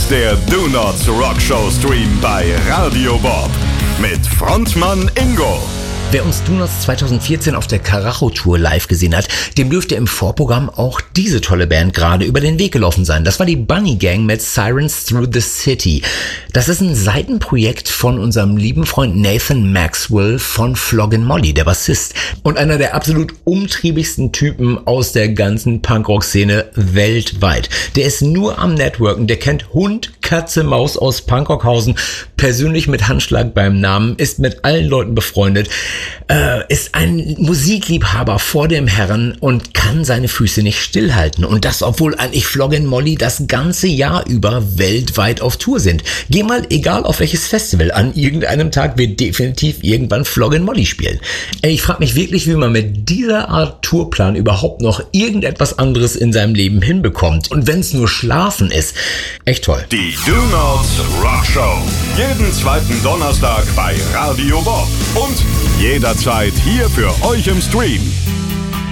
der Do Nots Rock Show Stream bei Radio Bob mit Frontmann Ingo. Wer uns Do Nots 2014 auf der Karacho-Tour live gesehen hat, dem dürfte im Vorprogramm auch diese tolle Band gerade über den Weg gelaufen sein. Das war die Bunny Gang mit Sirens Through the City. Das ist ein Seitenprojekt von unserem lieben Freund Nathan Maxwell von Floggin' Molly, der Bassist. Und einer der absolut umtriebigsten Typen aus der ganzen Punkrock-Szene weltweit. Der ist nur am Networken, der kennt Hund, Katze, Maus aus Punkrockhausen, persönlich mit Handschlag beim Namen, ist mit allen Leuten befreundet, ist ein Musikliebhaber vor dem Herren und kann seine Füße nicht stillhalten. Und das, obwohl eigentlich Floggin' Molly das ganze Jahr über weltweit auf Tour sind. Geh mal, egal auf welches Festival, an irgendeinem Tag wird definitiv irgendwann Floggin' Molly spielen. Ich frage mich wirklich, wie man mit dieser Art Tourplan überhaupt noch irgendetwas anderes in seinem Leben hinbekommt. Und wenn es nur Schlafen ist, echt toll. Die Do Nots Rock Show. Jeden zweiten Donnerstag bei Radio Bob. Und jederzeit hier für euch im Stream.